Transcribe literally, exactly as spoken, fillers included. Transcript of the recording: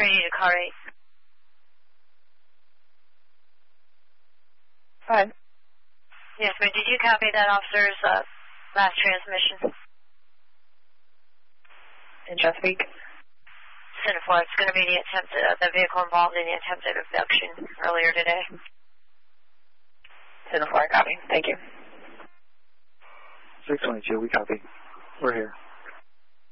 Ready to car eight. Fine. Yes, ma'am. Did you copy that officer's uh, last transmission? In Chesapeake? Center four, it's going to be the attempted, uh, the vehicle involved in the attempted abduction earlier today. Center four, copy. Thank you. six twenty-two, we copy. We're here.